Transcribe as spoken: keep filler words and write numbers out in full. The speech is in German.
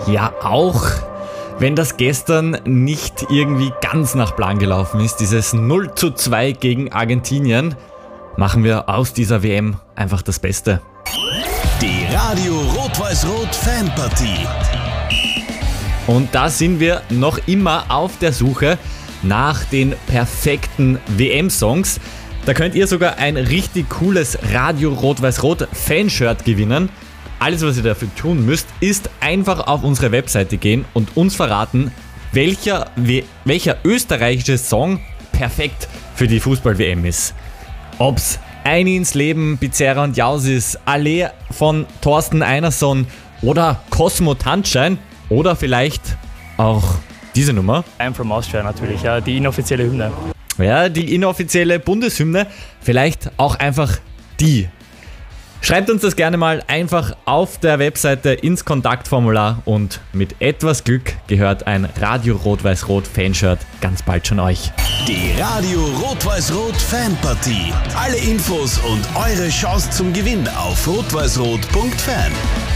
Ja, auch wenn das gestern nicht irgendwie ganz nach Plan gelaufen ist, dieses null zu zwei gegen Argentinien, machen wir aus dieser W M einfach das Beste. Die Radio Rot-Weiß-Rot Fanpartie. Und da sind wir noch immer auf der Suche nach den perfekten W M-Songs. Da könnt ihr sogar ein richtig cooles Radio Rot-Weiß-Rot Fanshirt gewinnen. Alles, was ihr dafür tun müsst, ist einfach auf unsere Webseite gehen und uns verraten, welcher, welcher österreichische Song perfekt für die Fußball-W M ist. Ob's Ein ins Leben, Bizerra und Jausis, Allee von Thorsten Einerson oder Cosmo Tanzschein oder vielleicht auch diese Nummer. I'm from Austria natürlich, ja, die inoffizielle Hymne. Ja, die inoffizielle Bundeshymne, vielleicht auch einfach die. Schreibt uns das gerne mal einfach auf der Webseite ins Kontaktformular und mit etwas Glück gehört ein Radio Rot-Weiß-Rot Fanshirt ganz bald schon euch. Die Radio Rot-Weiß-Rot Fanpartie. Alle Infos und eure Chance zum Gewinn auf rot weiß rot punkt fan.